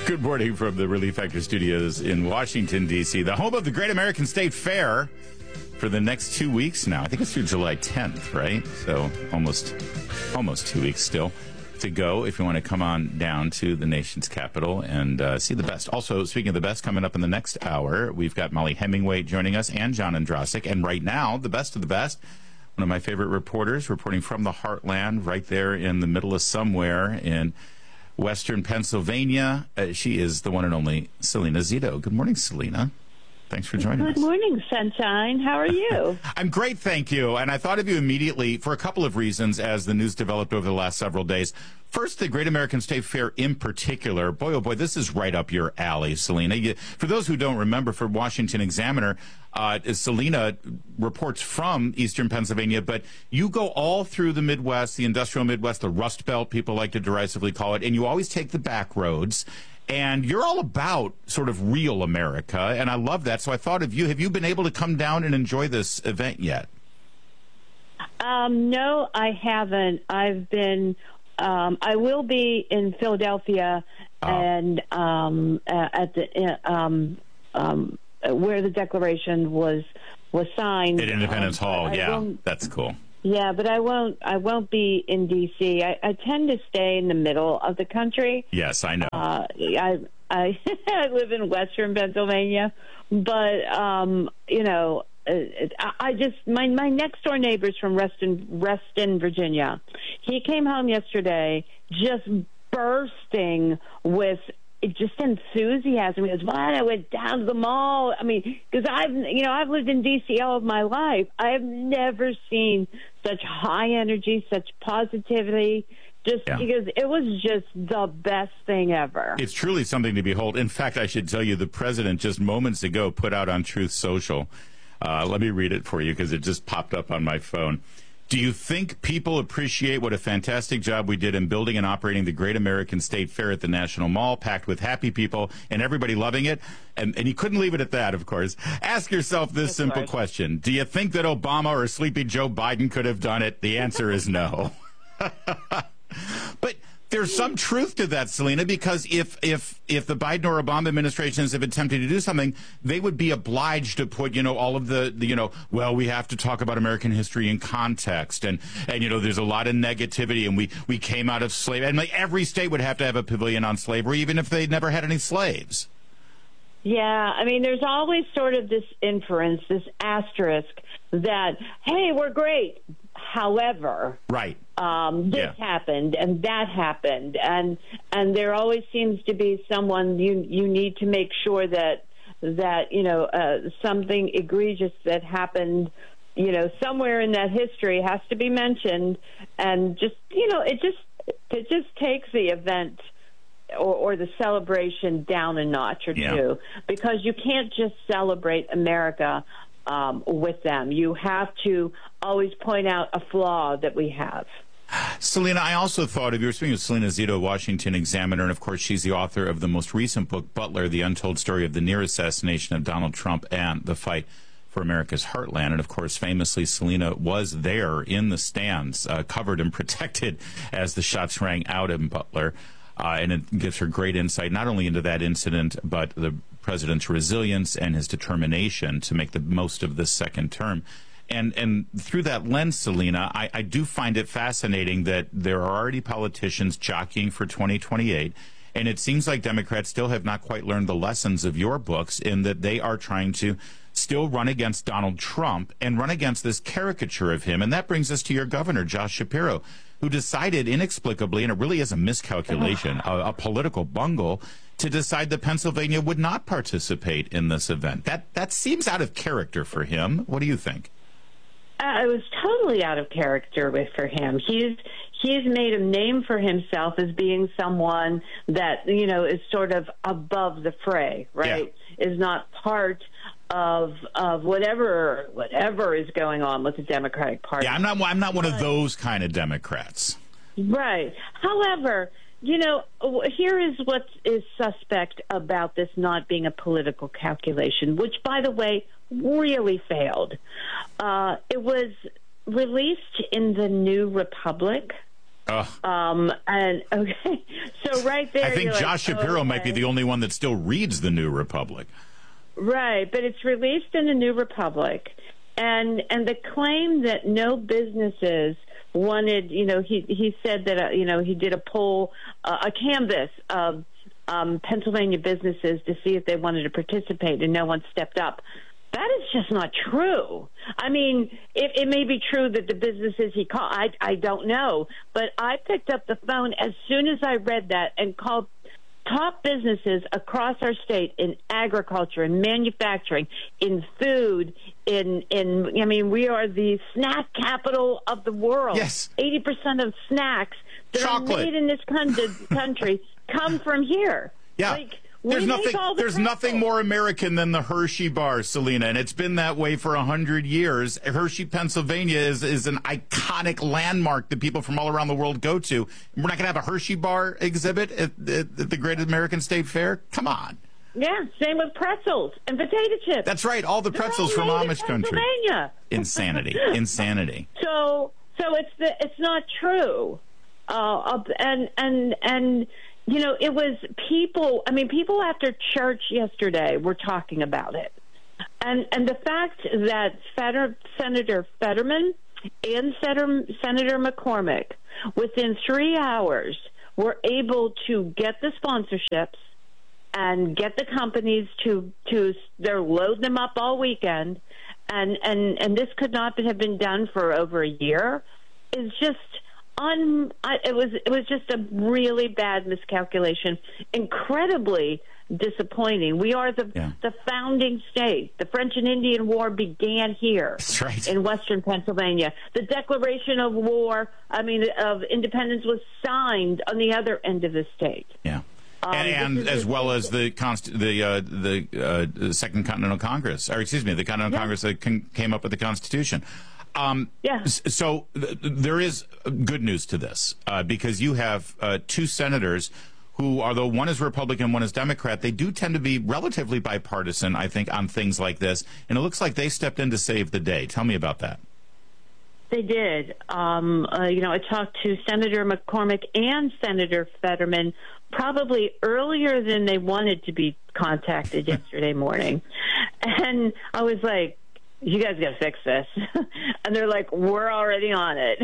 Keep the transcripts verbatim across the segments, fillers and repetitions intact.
Good morning from the Relief Factor Studios in Washington, D C, the home of the Great American State Fair for the next two weeks now. I think it's through July tenth, right? So almost, almost two weeks still to go if you want to come on down to the nation's capital and uh, see the best. Also, speaking of the best, coming up in the next hour, we've got Molly Hemingway joining us and John Andrasik. And right now, the best of the best, one of my favorite reporters reporting from the heartland right there in the middle of somewhere in Western Pennsylvania. Uh, she is the one and only Selena Zito. Good morning, Selena. Thanks for joining Good us. Good morning, Sunshine. How are you? I'm great, thank you. And I thought of you immediately for a couple of reasons as the news developed over the last several days. First, the Great American State Fair in particular. Boy, oh boy, this is right up your alley, Selena. You, for those who don't remember, for Washington Examiner, uh, Selena reports from Eastern Pennsylvania, but you go all through the Midwest, the industrial Midwest, the Rust Belt, people like to derisively call it, and you always take the back roads. And you're all about sort of real America, and I love that. So I thought of you. Have you been able to come down and enjoy this event yet? Um, no, I haven't. I've been, um, I will be in Philadelphia oh. and um, uh, at the uh, um, um, where the Declaration was was signed. At Independence um, Hall, I yeah, that's cool. Yeah, but I won't. I won't be in D C. I, I tend to stay in the middle of the country. Yes, I know. Uh, I I I live in Western Pennsylvania, but um, you know, I, I just my my next door neighbor's from Reston, Reston, Virginia. He came home yesterday, just bursting with just enthusiasm. He goes, "What? I went down to the mall." I mean, because I've, you know, I've lived in D C all of my life. I have never seen such high energy, such positivity. Just yeah. because it was just the best thing ever. It's truly something to behold. In fact, I should tell you, the president just moments ago put out on Truth Social. Uh, let me read it for you because it just popped up on my phone. Do you think people appreciate what a fantastic job we did in building and operating the Great American State Fair at the National Mall, packed with happy people and everybody loving it? And, and you couldn't leave it at that, of course. Ask yourself this simple question. Do you think that Obama or sleepy Joe Biden could have done it? The answer is no. But there's some truth to that, Selena, because if if if the Biden or Obama administrations have attempted to do something, they would be obliged to put, you know, all of the, the you know, well, we have to talk about American history in context. And, and you know, there's a lot of negativity. And we, we came out of slavery. And like every state would have to have a pavilion on slavery, even if they never had any slaves. Yeah, I mean, there's always sort of this inference, this asterisk that, hey, we're great. However, right. Um, this yeah. happened and that happened, and and there always seems to be someone you you need to make sure that that you know uh, something egregious that happened, you know, somewhere in that history has to be mentioned, and just you know it just it just takes the event or, or the celebration down a notch or yeah. two, because you can't just celebrate America um, with them. You have to always point out a flaw that we have. Selena, I also thought of you. Were speaking of Selena Zito, Washington Examiner, and of course she's the author of the most recent book, Butler, The Untold Story of the Near Assassination of Donald Trump and the Fight for America's Heartland. And of course, famously, Selena was there in the stands, uh, covered and protected as the shots rang out in Butler. Uh, and it gives her great insight, not only into that incident, but the president's resilience and his determination to make the most of this second term. And and through that lens, Selena, I, I do find it fascinating that there are already politicians jockeying for twenty twenty-eight, and it seems like Democrats still have not quite learned the lessons of your books in that they are trying to still run against Donald Trump and run against this caricature of him. And that brings us to your governor, Josh Shapiro, who decided inexplicably, and it really is a miscalculation, a, a political bungle, to decide that Pennsylvania would not participate in this event. That that seems out of character for him. What do you think? Uh, it was totally out of character with, for him. He's he's made a name for himself as being someone that, you know, is sort of above the fray, right? Yeah. Is not part of of whatever whatever is going on with the Democratic Party. Yeah, I'm not I'm not one of those kind of Democrats. Right. However, you know, here is what is suspect about this not being a political calculation, which, by the way, really failed. Uh, it was released in the New Republic Uh, Um, and okay, so right there, I think you're Josh like, Shapiro okay. might be the only one that still reads the New Republic. Right, but it's released in the New Republic, and and the claim that no businesses wanted, you know, he he said that uh, you know he did a poll, uh, a canvas of um, Pennsylvania businesses to see if they wanted to participate, and no one stepped up. That is just not true. I mean, it, it may be true that the businesses he called, I, I don't know, but I picked up the phone as soon as I read that and called top businesses across our state in agriculture, in manufacturing, in food, in, in I mean, we are the snack capital of the world. Yes. eighty percent of snacks that Chocolate. are made in this country come from here. Yeah. Like, There's we nothing. make all the There's pretzels. nothing more American than the Hershey bar, Selena, and it's been that way for a hundred years. Hershey, Pennsylvania, is is an iconic landmark that people from all around the world go to. We're not going to have a Hershey bar exhibit at, at, at the Great American State Fair. Come on. Yeah, same with pretzels and potato chips. That's right. All the They're pretzels all from made in Amish country. Pennsylvania. Insanity. Insanity. So, so it's the, it's not true, uh, and and and. You know, it was people, I mean, people after church yesterday were talking about it. And and the fact that Feder, Senator Fetterman and Senator, Senator McCormick, within three hours, were able to get the sponsorships and get the companies to, to they're load them up all weekend. And, and, and this could not have been done for over a year, is just... Un, I, it was it was just a really bad miscalculation, incredibly disappointing. We are the yeah. the founding state. The French and Indian War began here. That's right. In Western Pennsylvania. The Declaration of War, I mean, of independence was signed on the other end of the state. Yeah. Um, and and as well as the const- the uh, the uh, Second Continental Congress, or excuse me, the Continental yeah. Congress that con- came up with the Constitution. Um, yeah. So th- there is good news to this uh, because you have uh, two senators who, although one is Republican, one is Democrat, they do tend to be relatively bipartisan, I think, on things like this. And it looks like they stepped in to save the day. Tell me about that. They did. Um, uh, you know, I talked to Senator McCormick and Senator Fetterman probably earlier than they wanted to be contacted yesterday morning. And I was like, you guys got to fix this. And they're like, we're already on it.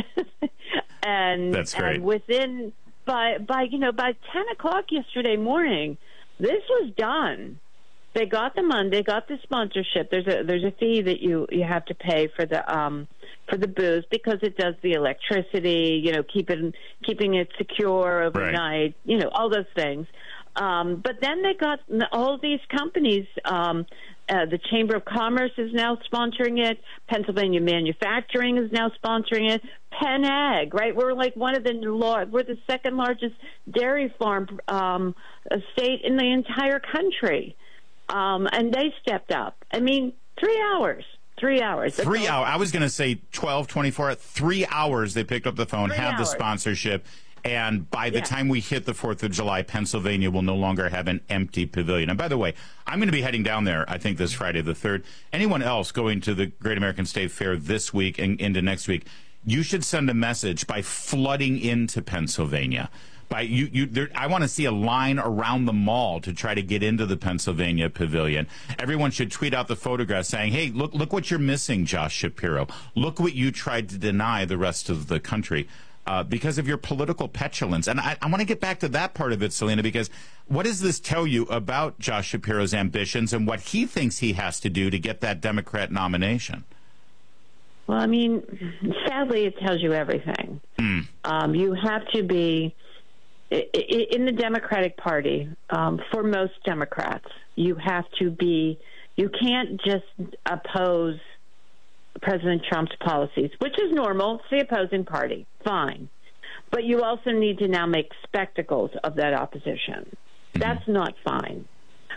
and, That's great. and within, by, by, you know, by ten o'clock yesterday morning, this was done. They got the money, they got the sponsorship. There's a, there's a fee that you, you have to pay for the, um, for the booze because it does the electricity, you know, keep it, keeping it secure overnight, right. you know, all those things. Um, but then they got all these companies, um, Uh, the Chamber of Commerce is now sponsoring it. Pennsylvania Manufacturing is now sponsoring it. Penn Ag, right? We're like one of the we're the second largest dairy farm um, state in the entire country, um, and they stepped up. I mean, three hours, three hours, That's three all. hours. I was going to say twelve, twenty-four. Three hours. They picked up the phone, Three had hours. the sponsorship. And by the yeah. time we hit the fourth of July, Pennsylvania will no longer have an empty pavilion. And by the way, I'm going to be heading down there, I think, this Friday the third. Anyone else going to the Great American State Fair this week and into next week, you should send a message by flooding into Pennsylvania. By you, you, there, I want to see a line around the mall to try to get into the Pennsylvania Pavilion. Everyone should tweet out the photograph saying, hey, look, look what you're missing, Josh Shapiro. Look what you tried to deny the rest of the country. Uh, because of your political petulance. And I, I want to get back to that part of it, Selena, because what does this tell you about Josh Shapiro's ambitions and what he thinks he has to do to get that Democrat nomination? Well, I mean, sadly, it tells you everything. Mm. Um, you have to be, in the Democratic Party, um, for most Democrats, you have to be, you can't just oppose President Trump's policies, which is normal. It's the opposing party. Fine. But you also need to now make spectacles of that opposition. That's not fine.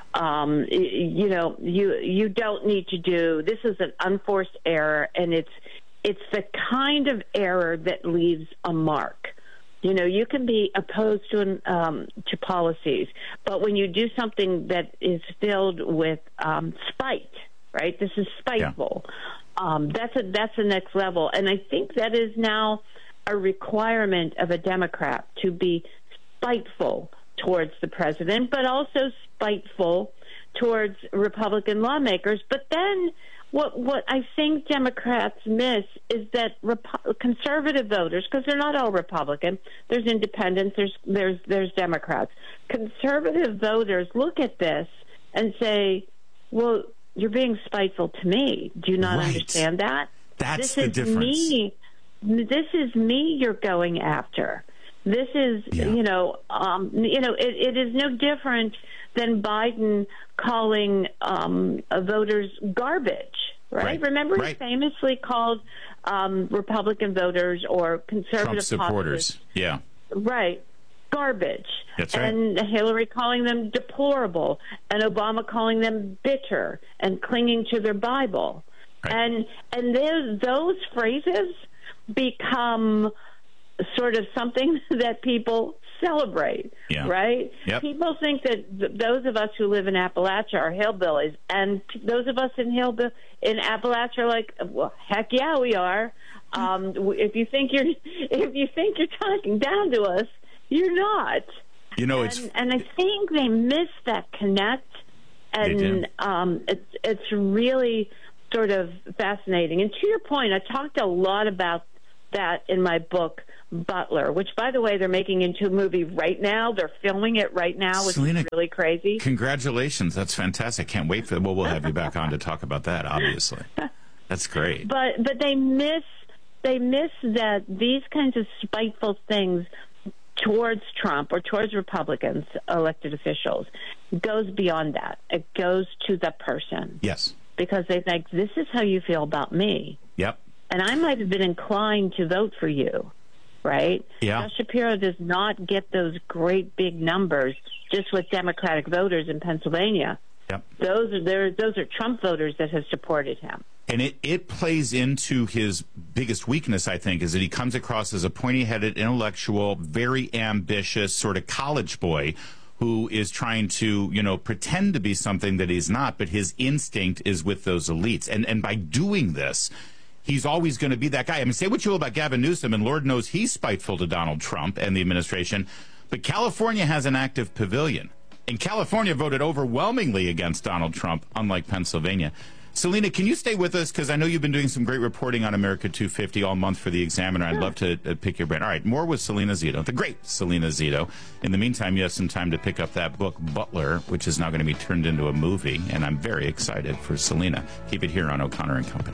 Um, you know, you you don't need to do, this is an unforced error, and it's it's the kind of error that leaves a mark. You know, you can be opposed to um, to policies, but when you do something that is filled with um, spite, right? This is spiteful. Yeah. Um, that's a, that's the next level, and I think that is now a requirement of a Democrat to be spiteful towards the president, but also spiteful towards Republican lawmakers. But then what what I think Democrats miss is that Rep- conservative voters, because they're not all Republican, there's independents, there's there's there's Democrats. Conservative voters look at this and say, well, you're being spiteful to me. Do you not right. understand that? That's this the is difference. Me. This is me you're going after. This is, yeah. you know, um, you know, it, it is no different than Biden calling um, voters garbage, right? right. Remember, right. he famously called um, Republican voters or conservative Trump supporters, populace, yeah, right, garbage. That's right. And Hillary calling them deplorable, and Obama calling them bitter and clinging to their Bible, right. and and those those phrases become sort of something that people celebrate, yeah. right? Yep. People think that th- those of us who live in Appalachia are hillbillies, and t- those of us in hillbill in Appalachia are like, well, heck yeah, we are. Um, w- if you think you're if you think you're talking down to us, you're not. You know, and, it's and I think they miss that connect, and um, it's it's really sort of fascinating. And to your point, I talked a lot about that in my book, Butler, which, by the way, they're making into a movie right now. They're filming it right now, which Selena, is really crazy. Congratulations. That's fantastic. Can't wait for well, we'll have you back on to talk about that, obviously. That's great. But but they miss they miss that these kinds of spiteful things towards Trump or towards Republicans, elected officials, goes beyond that. It goes to the person. Yes. Because they think, this is how you feel about me. Yep. And I might have been inclined to vote for you, right? Yeah. Josh Shapiro does not get those great big numbers just with Democratic voters in Pennsylvania. Yep. Those are there, those are Trump voters that have supported him. And it, it plays into his biggest weakness, I think, is that he comes across as a pointy-headed, intellectual, very ambitious sort of college boy who is trying to, you know, pretend to be something that he's not, but his instinct is with those elites. And and by doing this, he's always going to be that guy. I mean, say what you will about Gavin Newsom, and Lord knows he's spiteful to Donald Trump and the administration, but California has an active pavilion. And California voted overwhelmingly against Donald Trump, unlike Pennsylvania. Selena, can you stay with us? Because I know you've been doing some great reporting on America two fifty all month for the Examiner. I'd love to uh, pick your brain. All right, more with Selena Zito, the great Selena Zito. In the meantime, you have some time to pick up that book, Butler, which is now going to be turned into a movie. And I'm very excited for Selena. Keep it here on O'Connor and Company.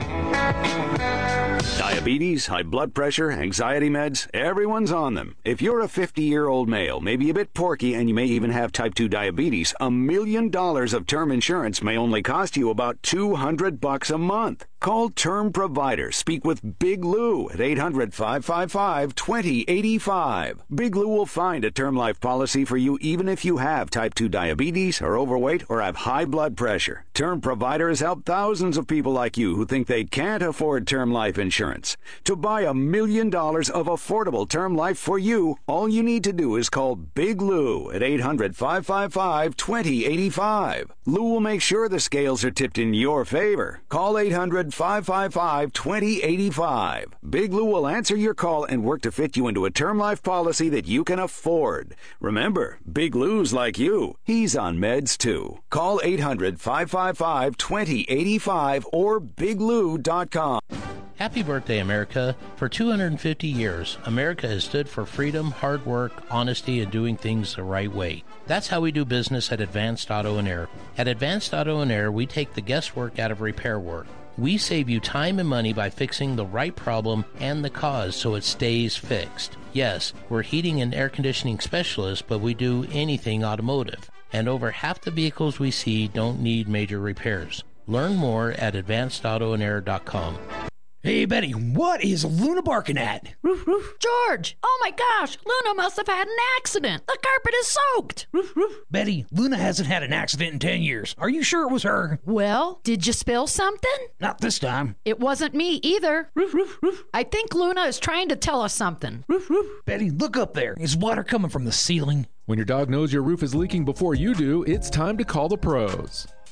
Diabetes, high blood pressure, anxiety meds, everyone's on them. If you're a fifty-year-old male, maybe a bit porky, and you may even have type two diabetes, a million dollars of term insurance may only cost you about two hundred bucks a month. Call Term Provider. Speak with Big Lou at eight hundred, five five five, two zero eight five. Big Lou will find a term life policy for you even if you have type two diabetes, are overweight, or have high blood pressure. Term Provider has helped thousands of people like you who think they can't afford term life insurance. To buy a million dollars of affordable term life for you, all you need to do is call Big Lou at eight hundred, five five five, two zero eight five. Lou will make sure the scales are tipped in your favor. Call eight hundred, five five five, two zero eight five. Big Lou will answer your call and work to fit you into a term life policy that you can afford. Remember, Big Lou's like you. He's on meds too. Call eight hundred, five five five, two zero eight five or big lou dot com. Happy birthday, America. For two hundred fifty years, America has stood for freedom, hard work, honesty, and doing things the right way. That's how we do business at Advanced Auto and Air. At Advanced Auto and Air, we take the guesswork out of repair work. We save you time and money by fixing the right problem and the cause so it stays fixed. Yes, we're heating and air conditioning specialists, but we do anything automotive. And over half the vehicles we see don't need major repairs. Learn more at advanced auto and air dot com. Hey, Betty, what is Luna barking at? Roof, roof. George! Oh my gosh! Luna must have had an accident! The carpet is soaked! Roof, roof. Betty, Luna hasn't had an accident in ten years. Are you sure it was her? Well, did you spill something? Not this time. It wasn't me either. Roof, roof, roof. I think Luna is trying to tell us something. Roof, roof. Betty, look up there. Is water coming from the ceiling? When your dog knows your roof is leaking before you do, it's time to call the pros.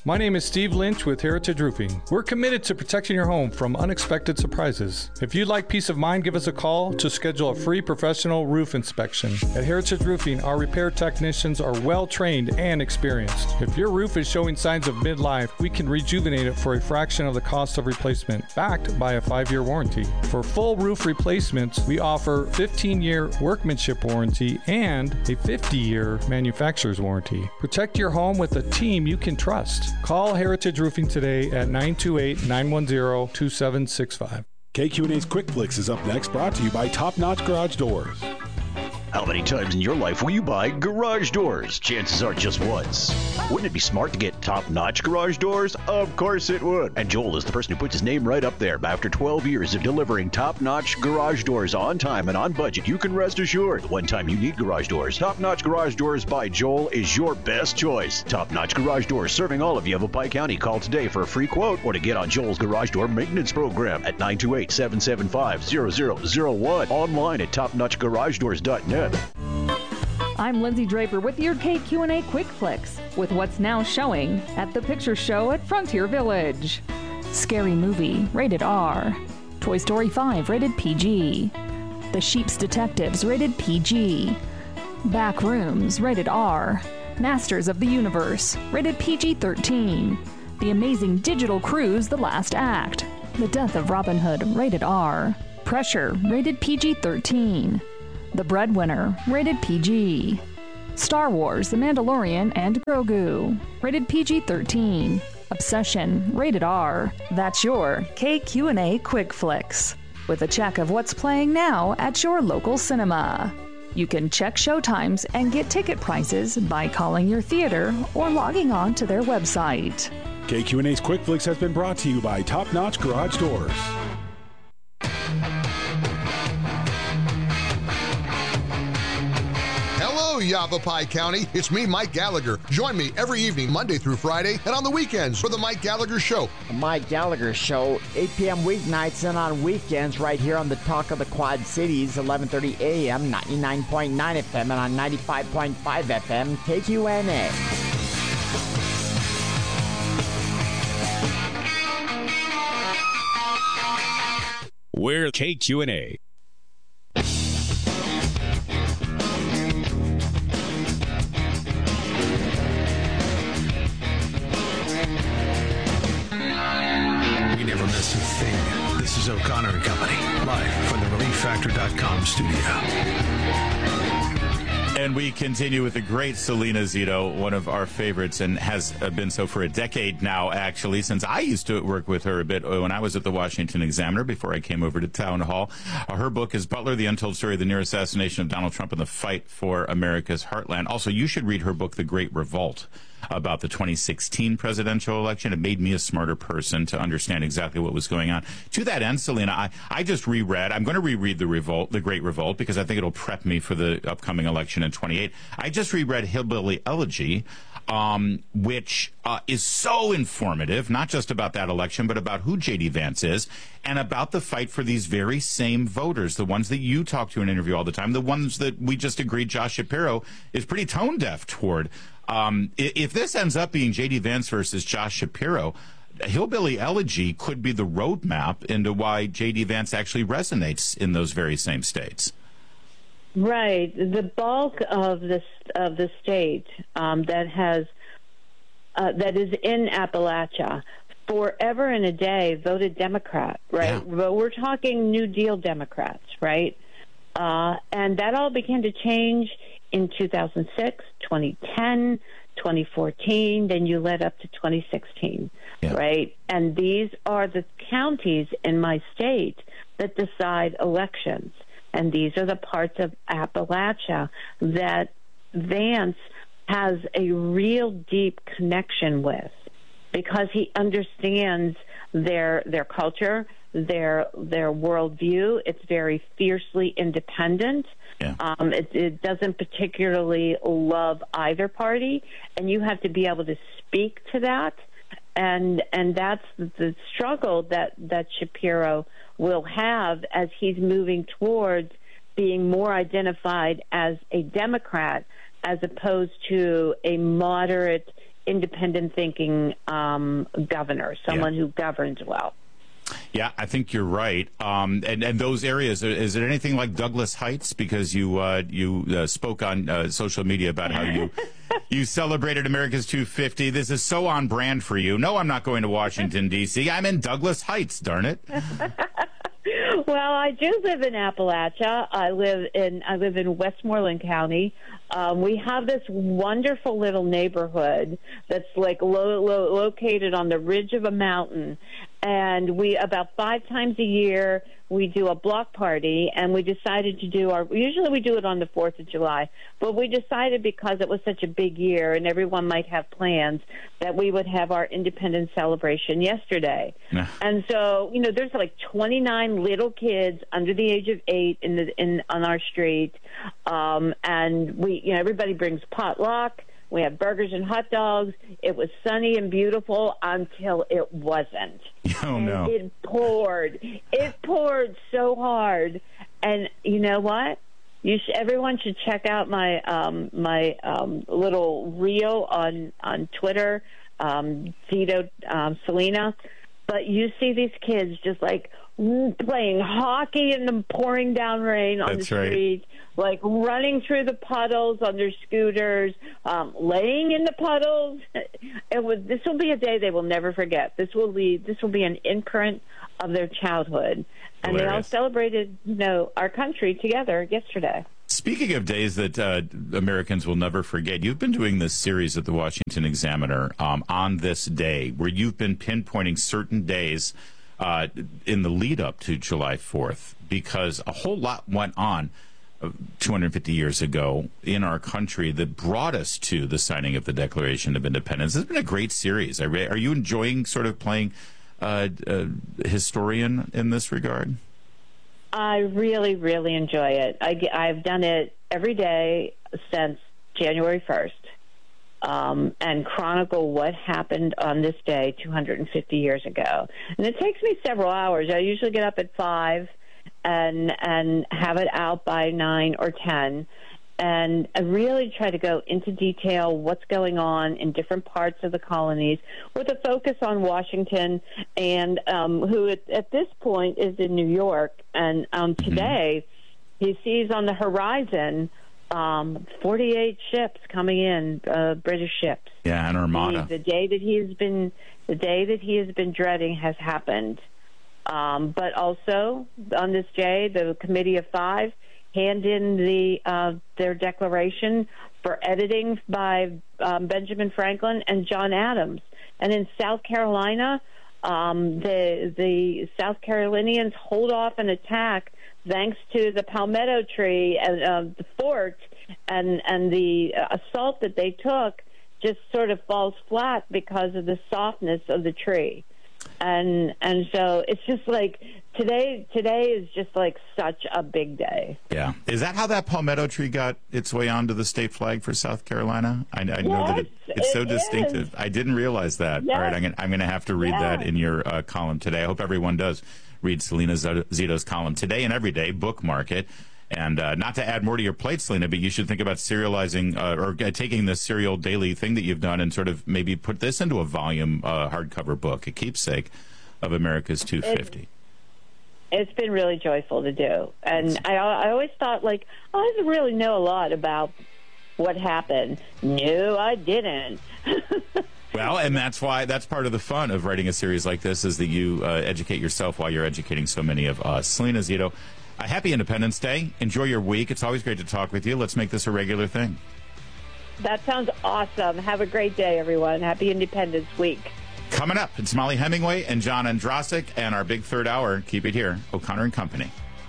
My name is Steve Lynch with Heritage Roofing. We're committed to protecting your home from unexpected surprises. If you'd like peace of mind, give us a call to schedule a free professional roof inspection. At Heritage Roofing, our repair technicians are well trained and experienced. If your roof is showing signs of midlife, we can rejuvenate it for a fraction of the cost of replacement, backed by a five-year warranty. For full roof replacements, we offer fifteen-year workmanship warranty and a fifty-year manufacturer's warranty. Protect your home with a team you can trust. Call Heritage Roofing today at nine two eight, nine one zero, two seven six five. K Q and A's Quick Flicks is up next, brought to you by Top Notch Garage Doors. How many times in your life will you buy garage doors? Chances are just once. Wouldn't it be smart to get top-notch garage doors? Of course it would. And Joel is the person who puts his name right up there. After twelve years of delivering top-notch garage doors on time and on budget, you can rest assured the one time you need garage doors, Top-Notch Garage Doors by Joel is your best choice. Top-Notch Garage Doors serving all of Yavapai County. Call today for a free quote or to get on Joel's garage door maintenance program at nine two eight, seven seven five, zero zero zero one. Online at top notch garage doors dot net. I'm Lindsay Draper with your K Q and A Quick Flicks with what's now showing at the Picture Show at Frontier Village. Scary Movie, rated R. Toy Story five, rated P G. The Sheep's Detectives, rated P G. Back Rooms, rated R. Masters of the Universe, rated P G thirteen. The Amazing Digital Cruise, The Last Act. The Death of Robin Hood, rated R. Pressure, rated P G thirteen. The Breadwinner, rated P G. Star Wars, The Mandalorian and Grogu, rated P G thirteen. Obsession, rated R. That's your K Q and A Quick Flicks, with a check of what's playing now at your local cinema. You can check showtimes and get ticket prices by calling your theater or logging on to their website. K Q and A's Quick Flicks has been brought to you by Top Notch Garage Doors. Hello, Yavapai County. It's me, Mike Gallagher. Join me every evening, Monday through Friday, and on the weekends for The Mike Gallagher Show. The Mike Gallagher Show, eight p.m. weeknights and on weekends right here on the Talk of the Quad Cities, eleven thirty a.m., ninety-nine point nine F M, and on ninety-five point five F M, K Q N A. We're K Q and A. We never miss a thing. This is O'Connor and Company, live from the relief factor dot com studio. And we continue with the great Selena Zito, one of our favorites, and has been so for a decade now, actually, since I used to work with her a bit when I was at the Washington Examiner before I came over to Town Hall. Uh, her book is Butler, The Untold Story of the Near Assassination of Donald Trump and the Fight for America's Heartland. Also, you should read her book, The Great Revolt, about the twenty sixteen presidential election. It made me a smarter person to understand exactly what was going on. To that end, Selena, I, I just reread, I'm going to reread The Revolt, The Great Revolt, because I think it'll prep me for the upcoming election in twenty-eight. I just reread Hillbilly Elegy, um, which uh, is so informative, not just about that election, but about who J D. Vance is and about the fight for these very same voters, the ones that you talk to in an interview all the time, the ones that we just agreed Josh Shapiro is pretty tone deaf toward. Um, if this ends up being J D. Vance versus Josh Shapiro, Hillbilly Elegy could be the roadmap into why J D. Vance actually resonates in those very same states. Right. The bulk of the of the state um, that has uh, that is in Appalachia forever and a day voted Democrat, right? Yeah. But we're talking New Deal Democrats, right? Uh, and that all began to change in two thousand six, twenty ten, twenty fourteen, then you led up to twenty sixteen, yeah. right? And these are the counties in my state that decide elections. And these are the parts of Appalachia that Vance has a real deep connection with because he understands their their culture, their their worldview. It's very fiercely independent. Yeah. Um, it, it doesn't particularly love either party, and you have to be able to speak to that. And and that's the struggle that, that Shapiro will have as he's moving towards being more identified as a Democrat as opposed to a moderate independent thinking um, governor, someone Yeah. who governs well. Yeah, I think you're right. Um, and, and those areas, is it anything like Douglas Heights? Because you uh, you uh, spoke on uh, social media about how you you celebrated America's two fifty. This is so on brand for you. No, I'm not going to Washington, D C. I'm in Douglas Heights, darn it. Well, I do live in Appalachia. I live in I live in Westmoreland County. Um, we have this wonderful little neighborhood that's like lo- lo- located on the ridge of a mountain, and we about five times a year we do a block party, and we decided to do our. Usually we do it on the Fourth of July, but we decided because it was such a big year and everyone might have plans that we would have our independence celebration yesterday. Yeah. And so, you know, there's like twenty-nine little kids under the age of eight in the in on our street, um, and we, you know, everybody brings potluck. We have burgers and hot dogs. It was sunny and beautiful until it wasn't. Oh, and no. It poured. It poured so hard. And you know what? You sh- everyone should check out my um, my um, little reel on, on Twitter, um, Zito um, Selena. But you see these kids just like playing hockey in the pouring down rain on That's the right. street, like running through the puddles on their scooters, um, laying in the puddles. It was. This will be a day they will never forget. This will be. This will be an imprint of their childhood, and they all Hilarious. celebrated, you know, our country together yesterday. Speaking of days that uh, Americans will never forget, you've been doing this series at the Washington Examiner um, on this day, where you've been pinpointing certain days uh, in the lead up to July fourth, because a whole lot went on uh, two hundred fifty years ago in our country that brought us to the signing of the Declaration of Independence. It's been a great series. Are are you enjoying sort of playing uh, uh, historian in this regard? I really, really enjoy it. I, I've done it every day since January first, um, and chronicle what happened on this day two hundred fifty years ago. And it takes me several hours. I usually get up at five and and have it out by nine or ten. And I really try to go into detail what's going on in different parts of the colonies with a focus on Washington, and um, who at, at this point is in New York. And um, today he sees on the horizon um, forty-eight ships coming in, uh, British ships. Yeah, an armada. The, the day that he has been, the day that he has been dreading has happened. Um, but also on this day, the Committee of Five hand in the uh, their declaration for editing by um, Benjamin Franklin and John Adams. And in South Carolina, um, the the South Carolinians hold off an attack thanks to the palmetto tree and uh, the fort, and and the assault that they took just sort of falls flat because of the softness of the tree. And and so it's just like today. Today is just like such a big day. Yeah, is that how that palmetto tree got its way onto the state flag for South Carolina? I, I know Yes, that it, it's so it distinctive. is. I didn't realize that. Yes. All right, I'm gonna, I'm going to have to read Yeah. that in your uh, column today. I hope everyone does read Selena Zito's column today and every day. Bookmark it. And uh, not to add more to your plate, Selena, but you should think about serializing uh, or uh, taking this serial daily thing that you've done and sort of maybe put this into a volume uh, hardcover book, a keepsake of America's two fifty. It's been really joyful to do. And I, I always thought, like, oh, I didn't really know a lot about what happened. No, I didn't. Well, and that's why that's part of the fun of writing a series like this is that you uh, educate yourself while you're educating so many of us. Selena Zito, a happy Independence Day. Enjoy your week. It's always great to talk with you. Let's make this a regular thing. That sounds awesome. Have a great day, everyone. Happy Independence Week. Coming up, it's Molly Hemingway and John Andrasik, and our big third hour. Keep it here, O'Connor and Company.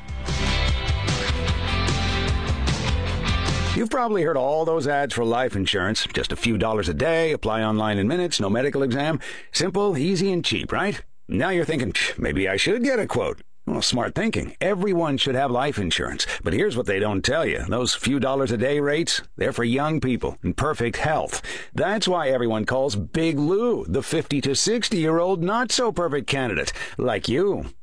You've probably heard all those ads for life insurance. Just a few dollars a day, apply online in minutes, no medical exam. Simple, easy, and cheap, right? Now you're thinking, maybe I should get a quote. Well, smart thinking. Everyone should have life insurance. But here's what they don't tell you. Those few dollars a day rates, they're for young people in perfect health. That's why everyone calls Big Lou the fifty to sixty-year-old not-so-perfect candidate, like you.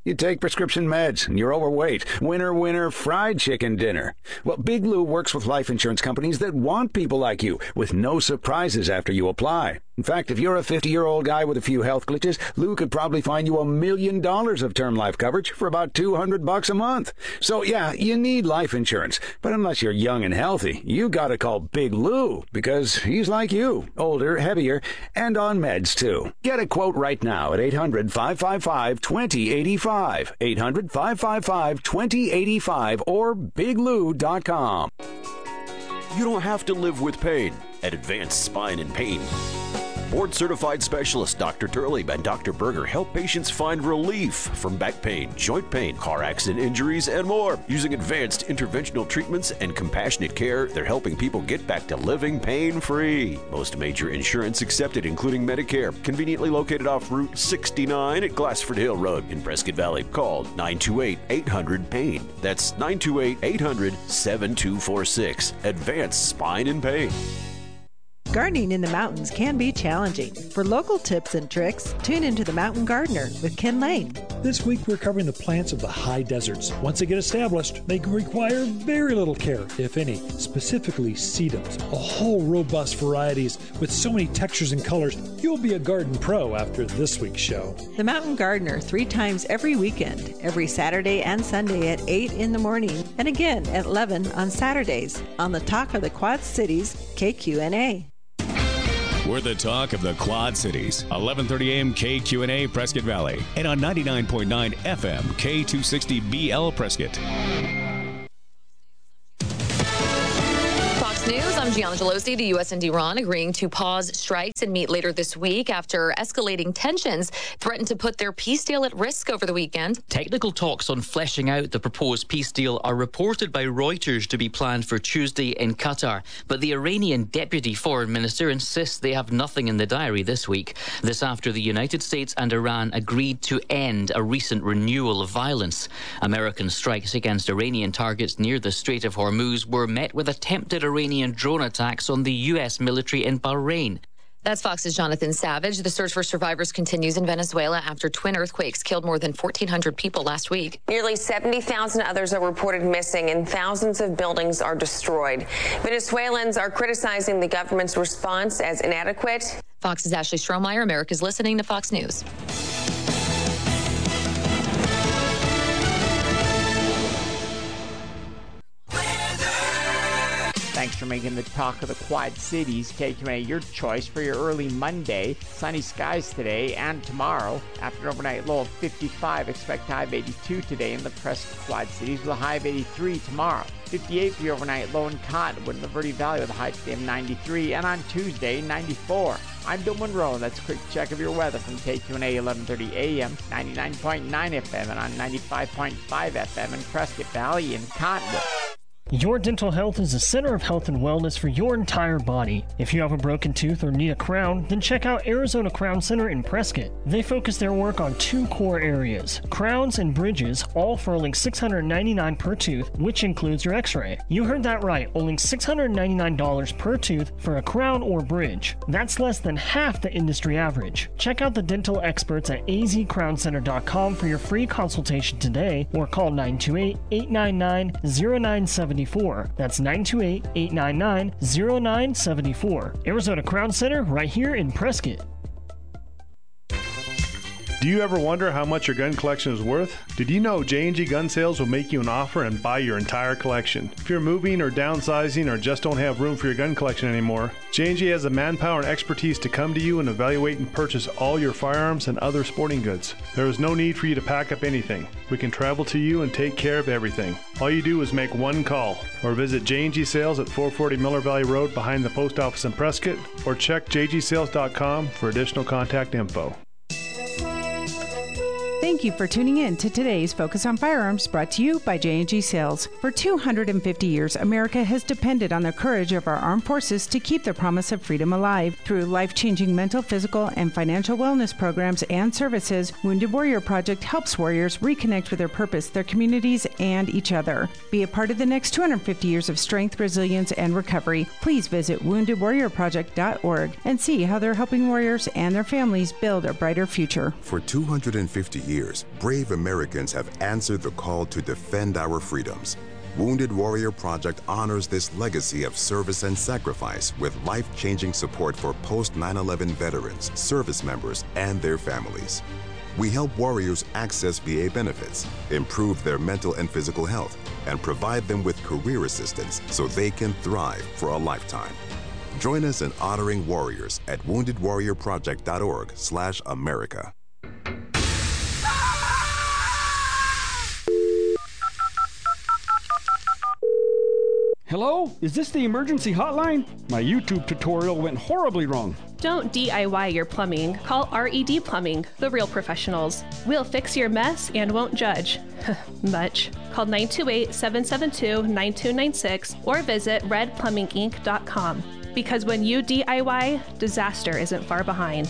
You take prescription meds and you're overweight. Winner, winner, fried chicken dinner. Well, Big Lou works with life insurance companies that want people like you with no surprises after you apply. In fact, if you're a fifty-year-old guy with a few health glitches, Lou could probably find you a million dollars of term life coverage for about two hundred bucks a month. So yeah, you need life insurance. But unless you're young and healthy, you gotta call Big Lou because he's like you, older, heavier, and on meds too. Get a quote right now at eight hundred, five five five, two zero eight five. eight hundred, five five five, two zero eight five or big lou dot com. You don't have to live with pain at Advanced Spine and Pain. Board-certified specialists Doctor Turley and Doctor Berger help patients find relief from back pain, joint pain, car accident injuries, and more. Using advanced interventional treatments and compassionate care, they're helping people get back to living pain-free. Most major insurance accepted, including Medicare. Conveniently located off Route sixty-nine at Glassford Hill Road in Prescott Valley. Call nine two eight, eight hundred, pain. That's nine two eight, eight hundred, seven two four six. Advanced Spine and Pain. Gardening in the mountains can be challenging. For local tips and tricks, tune into The Mountain Gardener with Ken Lane. This week we're covering the plants of the high deserts. Once they get established, they can require very little care, if any, specifically sedums, a whole robust varieties with so many textures and colors. You'll be a garden pro after this week's show. The Mountain Gardener, three times every weekend, every Saturday and Sunday at eight in the morning, and again at eleven on Saturdays, on the Talk of the Quad Cities, K Q N A. We're the talk of the Quad Cities. eleven thirty a.m. K Q N A Prescott Valley. And on ninety-nine point nine F M K two sixty B L Prescott. Fox News, I'm Gianna Gelosi. The U S and Iran agreeing to pause strikes and meet later this week after escalating tensions threatened to put their peace deal at risk over the weekend. Technical talks on fleshing out the proposed peace deal are reported by Reuters to be planned for Tuesday in Qatar. But the Iranian deputy foreign minister insists they have nothing in the diary this week. This after the United States and Iran agreed to end a recent renewal of violence. American strikes against Iranian targets near the Strait of Hormuz were met with attempted Iranian drone attacks on the U S military in Bahrain. That's Fox's Jonathan Savage. The search for survivors continues in Venezuela after twin earthquakes killed more than fourteen hundred people last week. Nearly seventy thousand others are reported missing and thousands of buildings are destroyed. Venezuelans are criticizing the government's response as inadequate. Fox's Ashley Strohmeyer. America's listening to Fox News. Thanks for making the talk of the Quad Cities. K Q N A, your choice for your early Monday. Sunny skies today and tomorrow. After an overnight low of fifty-five, expect high of eighty-two today in the Prescott Quad Cities with a high of eighty-three tomorrow. fifty-eight for your overnight low in Cottonwood in the Verde Valley with a high today of ninety-three. And on Tuesday, ninety-four. I'm Bill Monroe, and that's a quick check of your weather from K Q N A eleven thirty a m, ninety-nine point nine F M, and on ninety-five point five F M in Prescott Valley and Cottonwood. Your dental health is the center of health and wellness for your entire body. If you have a broken tooth or need a crown, then check out Arizona Crown Center in Prescott. They focus their work on two core areas, crowns and bridges, all for only six hundred ninety-nine dollars per tooth, which includes your x-ray. You heard that right, only six hundred ninety-nine dollars per tooth for a crown or bridge. That's less than half the industry average. Check out the dental experts at a z crown center dot com for your free consultation today, or call nine two eight, eight nine nine, zero nine seven four. That's nine two eight, eight nine nine, zero nine seven four. Arizona Crown Center, right here in Prescott. Do you ever wonder how much your gun collection is worth? Did you know J and G Gun Sales will make you an offer and buy your entire collection? If you're moving or downsizing or just don't have room for your gun collection anymore, J and G has the manpower and expertise to come to you and evaluate and purchase all your firearms and other sporting goods. There is no need for you to pack up anything. We can travel to you and take care of everything. All you do is make one call or visit J and G Sales at four forty Miller Valley Road behind the post office in Prescott, or check j g sales dot com for additional contact info. Thank you for tuning in to today's Focus on Firearms, brought to you by J and G Sales. For two hundred fifty years, America has depended on the courage of our armed forces to keep the promise of freedom alive. Through life-changing mental, physical, and financial wellness programs and services, Wounded Warrior Project helps warriors reconnect with their purpose, their communities, and each other. Be a part of the next two hundred fifty years of strength, resilience, and recovery. Please visit wounded warrior project dot org and see how they're helping warriors and their families build a brighter future. For two hundred fifty years, years, brave Americans have answered the call to defend our freedoms. Wounded Warrior Project honors this legacy of service and sacrifice with life-changing support for post nine eleven veterans, service members, and their families. We help warriors access V A benefits, improve their mental and physical health, and provide them with career assistance so they can thrive for a lifetime. Join us in honoring warriors at wounded warrior project dot org slash America. Hello? Is this the emergency hotline? My YouTube tutorial went horribly wrong. Don't D I Y your plumbing. Call R E D Plumbing, the real professionals. We'll fix your mess and won't judge. Much. Call nine two eight, seven seven two, nine two nine six or visit red plumbing inc dot com. Because when you D I Y, disaster isn't far behind.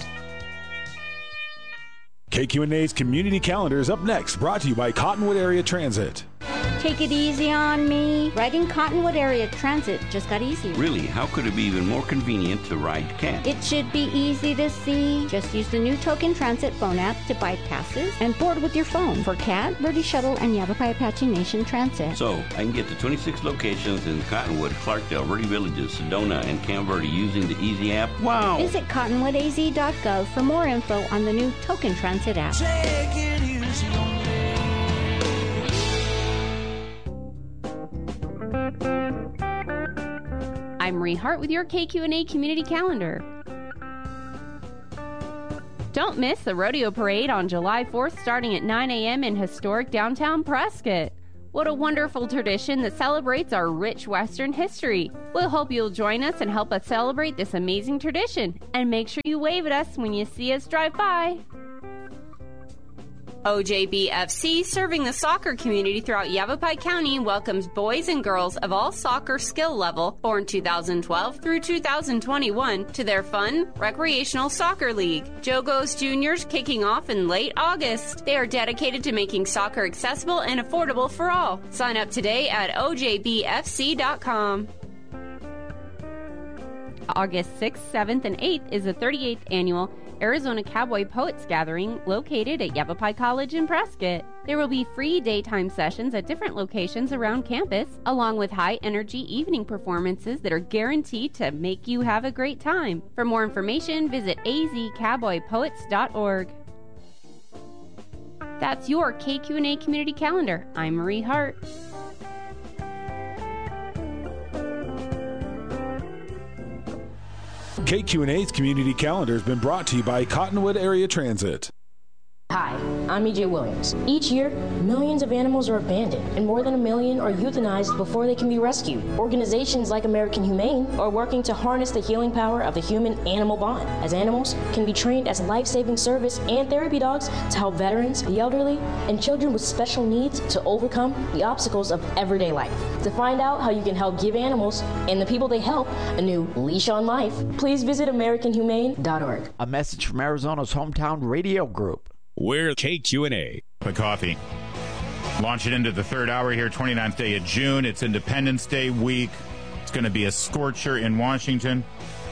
K Q N A's Community Calendar is up next, brought to you by Cottonwood Area Transit. Take it easy on me. Riding Cottonwood Area Transit just got easier. Really? How could it be even more convenient to ride C A T? It should be easy to see. Just use the new Token Transit phone app to buy passes and board with your phone for C A T, Verde Shuttle, and Yavapai Apache Nation Transit. So, I can get to twenty-six locations in Cottonwood, Clarkdale, Verde Villages, Sedona, and Camp Verde using the Easy app? Wow! Visit cottonwood a z dot gov for more info on the new Token Transit app. Take it easy on me. I'm Marie Hart with your K Q N A Community Calendar. Don't miss the Rodeo Parade on July fourth starting at nine a.m. in historic downtown Prescott. What a wonderful tradition that celebrates our rich Western history. We'll hope you'll join us and help us celebrate this amazing tradition. And make sure you wave at us when you see us drive by. O J B F C, serving the soccer community throughout Yavapai County, welcomes boys and girls of all soccer skill level, born two thousand twelve through two thousand twenty-one, to their fun, recreational soccer league. Jogos Juniors kicking off in late August. They are dedicated to making soccer accessible and affordable for all. Sign up today at O J B F C dot com. August sixth, seventh, and eighth is the thirty-eighth annual Arizona Cowboy Poets Gathering located at Yavapai College in Prescott. There will be free daytime sessions at different locations around campus, along with high-energy evening performances that are guaranteed to make you have a great time. For more information, visit a z cowboy poets dot org. That's your K Q N A Community Calendar. I'm Marie Hart. K Q N A's Community Calendar has been brought to you by Cottonwood Area Transit. Hi, I'm E J Williams. Each year, millions of animals are abandoned, and more than a million are euthanized before they can be rescued. Organizations like American Humane are working to harness the healing power of the human-animal bond, as animals can be trained as life-saving service and therapy dogs to help veterans, the elderly, and children with special needs to overcome the obstacles of everyday life. To find out how you can help give animals and the people they help a new leash on life, please visit american humane dot org. A message from Arizona's hometown radio group. We're K Q N A. The coffee. Launch it into the third hour here, twenty-ninth day of June. It's Independence Day week. It's going to be a scorcher in Washington.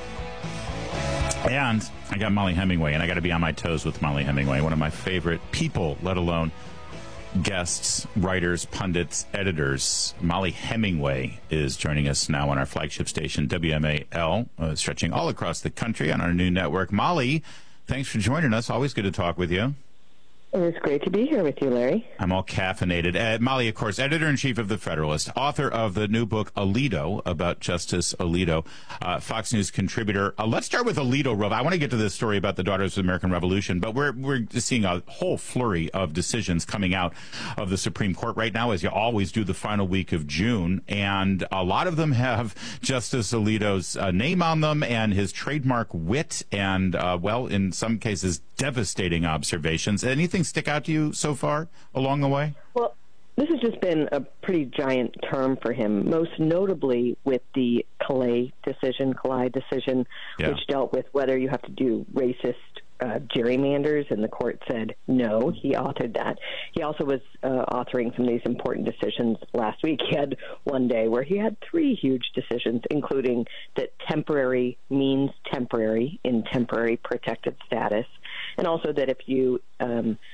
And I got Mollie Hemingway, and I got to be on my toes with Mollie Hemingway, one of my favorite people, let alone guests, writers, pundits, editors. Mollie Hemingway is joining us now on our flagship station, W M A L, uh, stretching all across the country on our new network. Mollie, thanks for joining us. Always good to talk with you. It's great to be here with you, Larry. I'm all caffeinated. Uh, Mollie, of course, editor-in-chief of The Federalist, author of the new book, Alito, about Justice Alito, uh, Fox News contributor. Uh, let's start with Alito, Rove. I want to get to this story about the Daughters of the American Revolution, but we're we're seeing a whole flurry of decisions coming out of the Supreme Court right now, as you always do the final week of June, and a lot of them have Justice Alito's uh, name on them and his trademark wit and, uh, well, in some cases, devastating observations. Anything stick out to you so far along the way? Well, this has just been a pretty giant term for him, most notably with the Calais decision, Calais decision, yeah. which dealt with whether you have to do racist uh, gerrymanders, and the court said no. He authored that. He also was uh, authoring some of these important decisions last week. He had one day where he had three huge decisions, including that temporary means temporary in temporary protected status, and also that if you um, if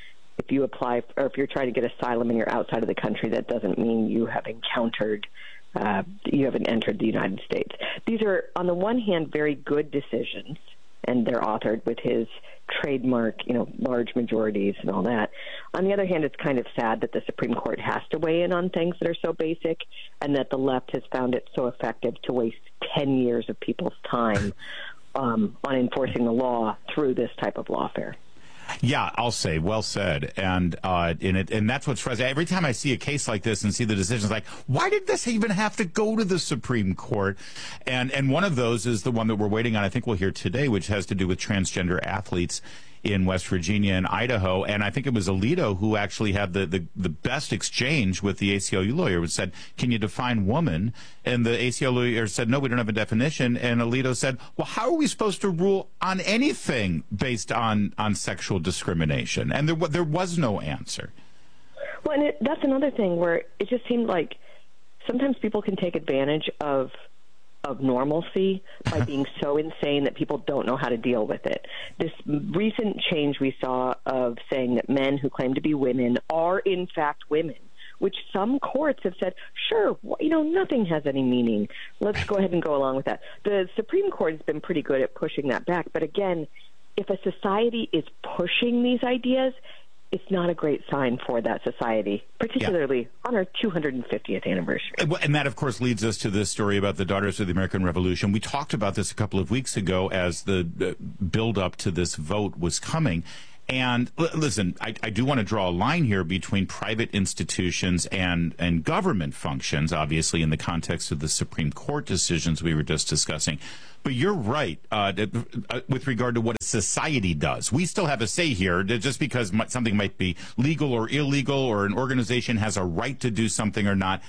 if you apply or if you're trying to get asylum and you're outside of the country, that doesn't mean you have encountered, uh, you haven't entered the United States. These are, on the one hand, very good decisions, and they're authored with his trademark, you know, large majorities and all that. On the other hand, it's kind of sad that the Supreme Court has to weigh in on things that are so basic, and that the left has found it so effective to waste ten years of people's time um, on enforcing the law through this type of lawfare. Yeah, I'll say, well said. And uh, in it, and that's what's frustrating. Every time I see a case like this and see the decisions, like, why did this even have to go to the Supreme Court? And and one of those is the one that we're waiting on, I think we'll hear today, which has to do with transgender athletes in West Virginia and Idaho. And I think it was Alito who actually had the, the, the best exchange with the A C L U lawyer, which said, can you define woman? And the A C L U lawyer said, no, we don't have a definition. And Alito said, well, how are we supposed to rule on anything based on, on sexual discrimination? And there, there was no answer. Well, and it, that's another thing where it just seemed like sometimes people can take advantage of of normalcy by being so insane that people don't know how to deal with it. This recent change we saw of saying that men who claim to be women are in fact women, which some courts have said, sure, you know, nothing has any meaning. Let's go ahead and go along with that. The Supreme Court has been pretty good at pushing that back. But again, if a society is pushing these ideas, it's not a great sign for that society, particularly yeah. on our two hundred fiftieth anniversary. And that, of course, leads us to this story about the Daughters of the American Revolution. We talked about this a couple of weeks ago as the build-up to this vote was coming. And l- listen, I, I do want to draw a line here between private institutions and, and government functions, obviously, in the context of the Supreme Court decisions we were just discussing. But you're right uh, uh, with regard to what a society does. We still have a say here. Just because something might be legal or illegal or an organization has a right to do something or not,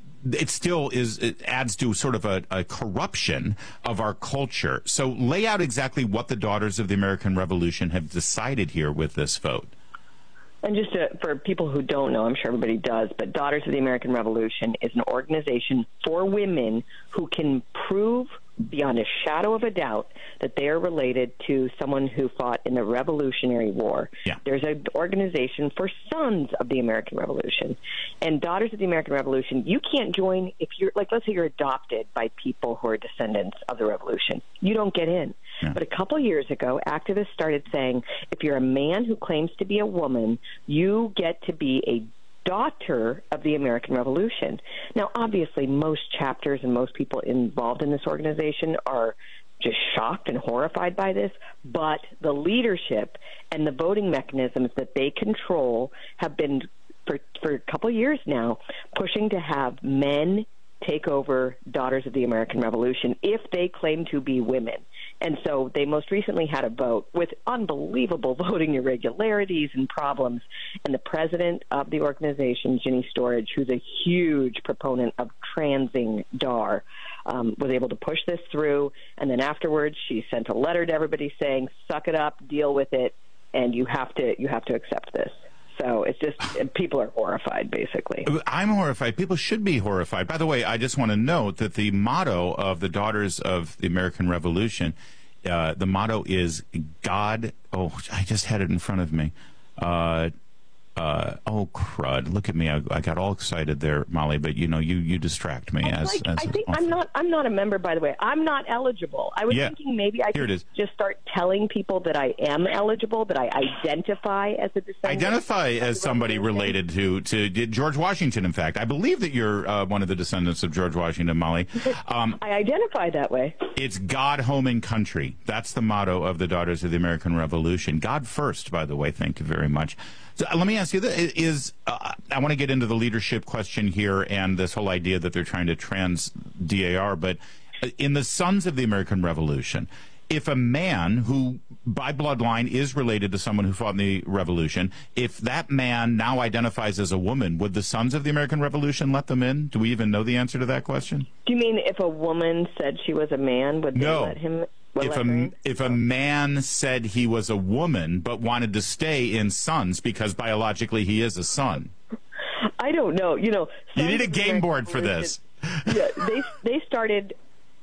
it still is. It adds to sort of a, a corruption of our culture. So lay out exactly what the Daughters of the American Revolution have decided here with this vote. And just to, for people who don't know, I'm sure everybody does, but Daughters of the American Revolution is an organization for women who can prove beyond a shadow of a doubt that they are related to someone who fought in the Revolutionary War. Yeah. There's an organization for sons of the American Revolution. And Daughters of the American Revolution, you can't join if you're, like, let's say you're adopted by people who are descendants of the Revolution. You don't get in. Yeah. But a couple years ago, activists started saying, if you're a man who claims to be a woman, you get to be a daughter of the American Revolution. Now, obviously, most chapters and most people involved in this organization are just shocked and horrified by this, but the leadership and the voting mechanisms that they control have been, for, for a couple years now, pushing to have men take over Daughters of the American Revolution if they claim to be women. And so they most recently had a vote with unbelievable voting irregularities and problems. And the president of the organization, Ginny Storage, who's a huge proponent of transing D A R, um, was able to push this through. And then afterwards, she sent a letter to everybody saying, suck it up, deal with it, and you have to you have to accept this. So it's just, people are horrified, basically. I'm horrified. People should be horrified. By the way, I just want to note that the motto of the Daughters of the American Revolution, uh, the motto is God. Oh, I just had it in front of me. Uh, uh, oh, crud. Look at me. I, I got all excited there, Molly, but, you know, you, you distract me. As, like, as I think I'm not I'm not a member, by the way. I'm not eligible. I was yeah. thinking maybe I Here could just start telling people that I am eligible, that I identify as a descendant. Identify as somebody related to, to George Washington, in fact. I believe that you're uh, one of the descendants of George Washington, Molly. Um, I identify that way. It's God, home, and country. That's the motto of the Daughters of the American Revolution. God first, by the way. Thank you very much. So let me ask you this. Is, uh, I want to get into the leadership question here and this whole idea that they're trying to trans D A R, but in the Sons of the American Revolution, if a man who, by bloodline, is related to someone who fought in the Revolution, if that man now identifies as a woman, would the Sons of the American Revolution let them in? Do we even know the answer to that question? Do you mean if a woman said she was a man, would they no. let him? If a, if a man said he was a woman but wanted to stay in Sons because biologically he is a son. I don't know. You know, you need a game board for this. Yeah, they they started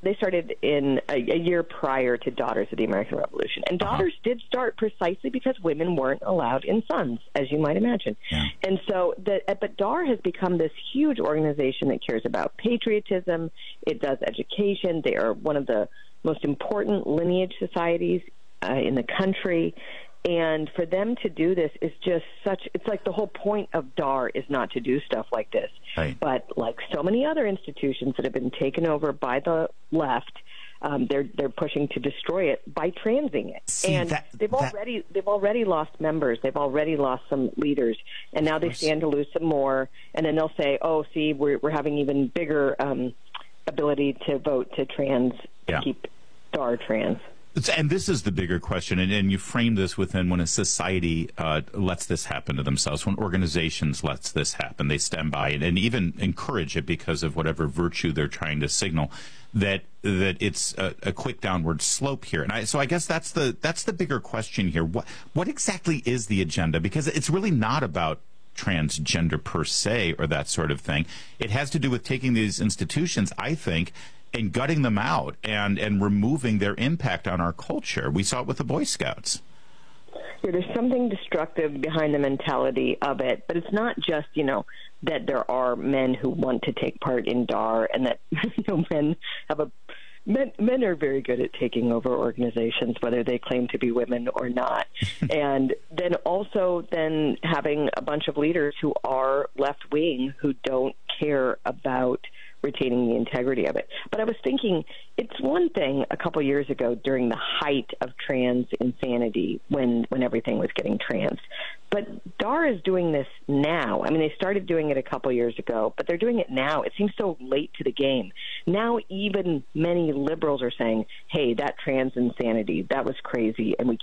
they started in a, a year prior to Daughters of the American Revolution. And Daughters uh-huh. did start precisely because women weren't allowed in Sons, as you might imagine. Yeah. And so, the, but D A R has become this huge organization that cares about patriotism. It does education. They are one of the most important lineage societies uh, in the country. And for them to do this is just such, it's like the whole point of D A R is not to do stuff like this. Right. But like so many other institutions that have been taken over by the left, um, they're they're pushing to destroy it by transing it. See, and that, they've that... already they've already lost members. They've already lost some leaders, and now they stand to lose some more. And then they'll say, "Oh, see, we're we're having even bigger um, ability to vote to trans yeah. to keep D A R trans." And this is the bigger question, and, and you frame this within when a society uh, lets this happen to themselves, when organizations lets this happen, they stand by it and even encourage it because of whatever virtue they're trying to signal, that that it's a, a quick downward slope here. And I, so I guess that's the that's the bigger question here. What what exactly is the agenda? Because it's really not about transgender per se or that sort of thing. It has to do with taking these institutions, I think, and gutting them out and, and removing their impact on our culture. We saw it with the Boy Scouts. Yeah, there's something destructive behind the mentality of it, but it's not just, you know, that there are men who want to take part in D A R and that, you know, men have a men, men are very good at taking over organizations, whether they claim to be women or not. And then also then having a bunch of leaders who are left-wing who don't care about retaining the integrity of it. But I was thinking, it's one thing a couple years ago during the height of trans insanity when, when everything was getting trans. But D A R is doing this now. I mean, they started doing it a couple years ago, but they're doing it now. It seems so late to the game. Now even many liberals are saying, hey, that trans insanity, that was crazy, and we